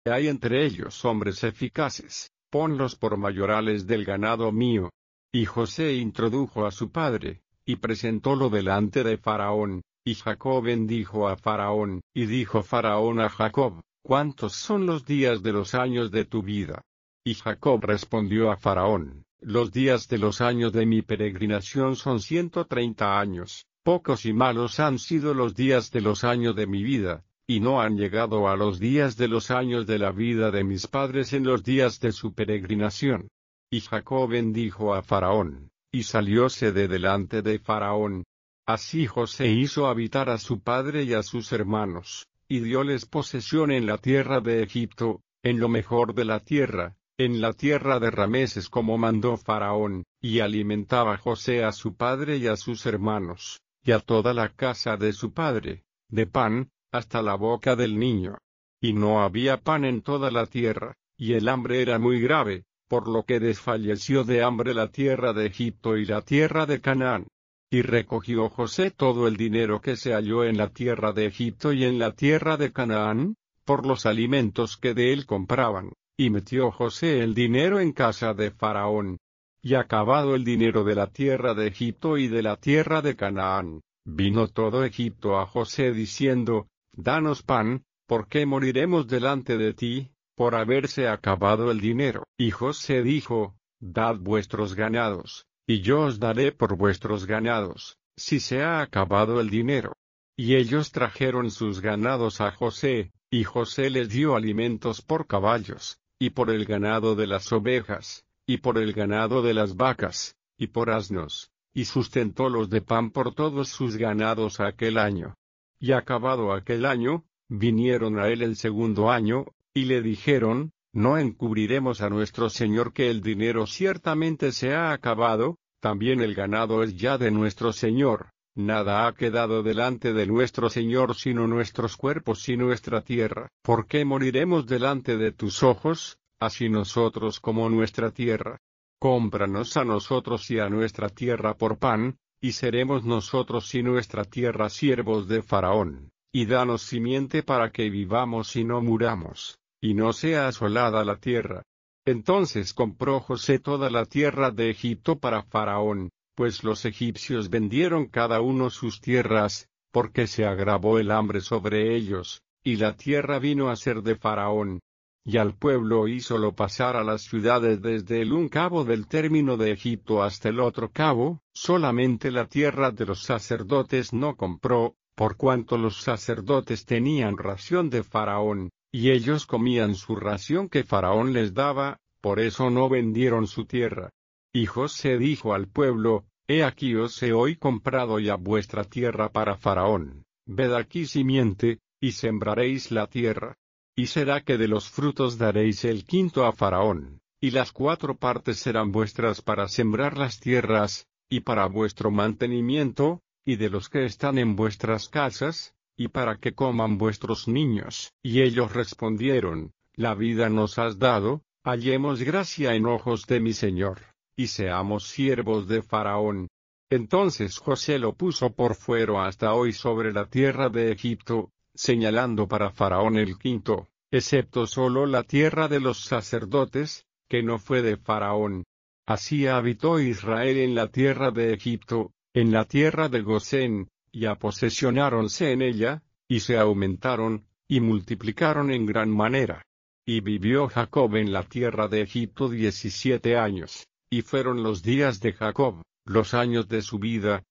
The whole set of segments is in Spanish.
Hay entre ellos hombres eficaces, ponlos por mayorales del ganado mío. Y José introdujo a su padre, y presentólo delante de Faraón, y Jacob bendijo a Faraón, y dijo Faraón a Jacob, ¿cuántos son los días de los años de tu vida? Y Jacob respondió a Faraón, los días de los años de mi peregrinación son 130 años, pocos y malos han sido los días de los años de mi vida, y no han llegado a los días de los años de la vida de mis padres en los días de su peregrinación. Y Jacob bendijo a Faraón, y salióse de delante de Faraón. Así José hizo habitar a su padre y a sus hermanos, y dióles posesión en la tierra de Egipto, en lo mejor de la tierra, en la tierra de Rameses como mandó Faraón, y alimentaba José a su padre y a sus hermanos, y a toda la casa de su padre, de pan, hasta la boca del niño. Y no había pan en toda la tierra, y el hambre era muy grave, por lo que desfalleció de hambre la tierra de Egipto y la tierra de Canaán. Y recogió José todo el dinero que se halló en la tierra de Egipto y en la tierra de Canaán, por los alimentos que de él compraban, y metió José el dinero en casa de Faraón. Y acabado el dinero de la tierra de Egipto y de la tierra de Canaán, vino todo Egipto a José diciendo, danos pan, porque moriremos delante de ti, por haberse acabado el dinero. Y José dijo, dad vuestros ganados, y yo os daré por vuestros ganados, si se ha acabado el dinero. Y ellos trajeron sus ganados a José, y José les dio alimentos por caballos, y por el ganado de las ovejas, y por el ganado de las vacas, y por asnos, y sustentólos de pan por todos sus ganados aquel año. Y acabado aquel año, vinieron a él el segundo año, y le dijeron, no encubriremos a nuestro señor que el dinero ciertamente se ha acabado, también el ganado es ya de nuestro señor, nada ha quedado delante de nuestro señor sino nuestros cuerpos y nuestra tierra. ¿Por qué moriremos delante de tus ojos, así nosotros como nuestra tierra? Cómpranos a nosotros y a nuestra tierra por pan, y seremos nosotros y nuestra tierra siervos de Faraón, y danos simiente para que vivamos y no muramos, y no sea asolada la tierra. Entonces compró José toda la tierra de Egipto para Faraón, pues los egipcios vendieron cada uno sus tierras, porque se agravó el hambre sobre ellos, y la tierra vino a ser de Faraón. Y al pueblo hízolo pasar a las ciudades desde el un cabo del término de Egipto hasta el otro cabo, solamente la tierra de los sacerdotes no compró, por cuanto los sacerdotes tenían ración de Faraón, y ellos comían su ración que Faraón les daba, por eso no vendieron su tierra. Y José dijo al pueblo, he aquí os he hoy comprado ya vuestra tierra para Faraón, ved aquí simiente, y sembraréis la tierra. Y será que de los frutos daréis el quinto a Faraón, y las 4 partes serán vuestras para sembrar las tierras, y para vuestro mantenimiento, y de los que están en vuestras casas, y para que coman vuestros niños. Y ellos respondieron, la vida nos has dado, hallemos gracia en ojos de mi señor, y seamos siervos de Faraón. Entonces José lo puso por fuero hasta hoy sobre la tierra de Egipto, señalando para Faraón el quinto, excepto solo la tierra de los sacerdotes, que no fue de Faraón. Así habitó Israel en la tierra de Egipto, en la tierra de Gosén, y aposesionáronse en ella, y se aumentaron, y multiplicaron en gran manera. Y vivió Jacob en la tierra de Egipto 17 años, y fueron los días de Jacob, los años de su vida,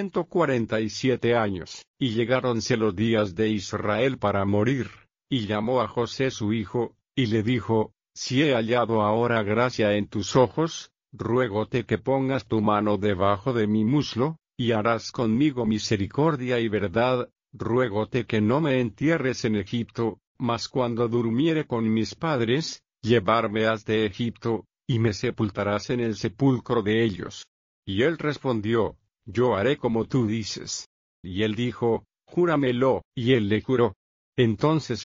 147 años, y llegáronse los días de Israel para morir, y llamó a José su hijo, y le dijo, si he hallado ahora gracia en tus ojos, ruégote que pongas tu mano debajo de mi muslo, y harás conmigo misericordia y verdad, ruégote que no me entierres en Egipto, mas cuando durmiere con mis padres, llevarme has de Egipto, y me sepultarás en el sepulcro de ellos. Y él respondió, yo haré como tú dices. Y él dijo, júramelo, y él le juró. Entonces